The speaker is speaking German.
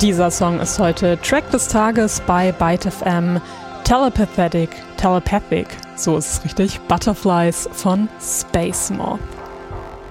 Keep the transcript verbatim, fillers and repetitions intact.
Dieser Song ist heute Track des Tages bei Byte F M. Telepathetic, Telepathic, so ist es richtig, Butterflies von Space Moth.